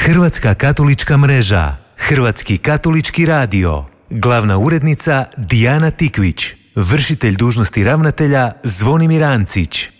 Hrvatska katolička mreža, Hrvatski katolički radio, glavna urednica Dijana Tikvić, vršitelj dužnosti ravnatelja Zvonimir Ancić.